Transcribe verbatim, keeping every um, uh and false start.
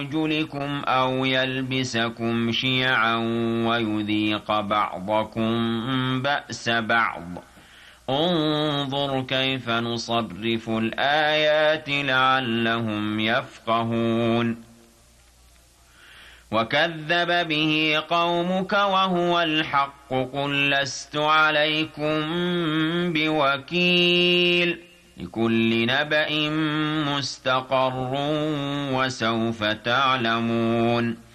أرجلكم أو يلبسكم شيعا ويذيق بعضكم بأس بعض. انظر كيف نصرف الآيات لعلهم يفقهون. وكذب به قومك وهو الحق قل لست عليكم بوكيل. لكل نبأ مستقر وسوف تعلمون.